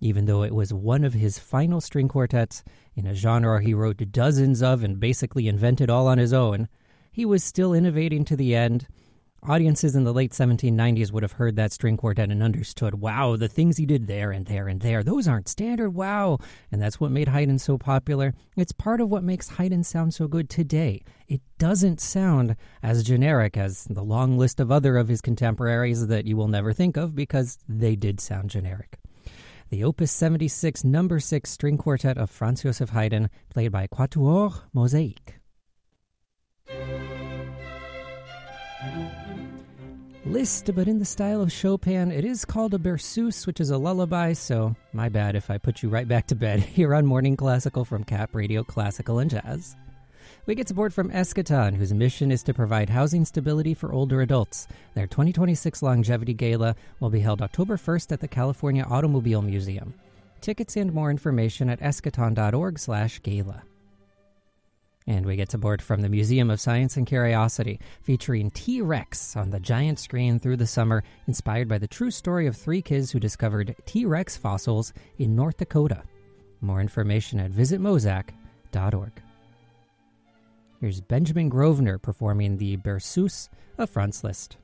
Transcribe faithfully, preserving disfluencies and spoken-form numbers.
Even though it was one of his final string quartets in a genre he wrote dozens of and basically invented all on his own, he was still innovating to the end. Audiences in the late seventeen nineties would have heard that string quartet and understood, wow, the things he did there and there and there, those aren't standard, wow. And that's what made Haydn so popular. It's part of what makes Haydn sound so good today. It doesn't sound as generic as the long list of other of his contemporaries that you will never think of because they did sound generic. The Opus seventy-six number six string quartet of Franz Joseph Haydn, played by Quatuor Mosaïque. Liszt, but in the style of Chopin. It is called a berceuse, which is a lullaby, so my bad if I put you right back to bed here on Morning Classical from Cap Radio Classical and Jazz. We get support from Eschaton, whose mission is to provide housing stability for older adults. Their twenty twenty-six Longevity Gala will be held October first at the California Automobile Museum. Tickets and more information at eschaton.org slash gala. And we get support from the Museum of Science and Curiosity, featuring T-Rex on the giant screen through the summer, inspired by the true story of three kids who discovered T-Rex fossils in North Dakota. More information at visit mozac dot org. Here's Benjamin Grosvenor performing the Berceuse of Franz Liszt.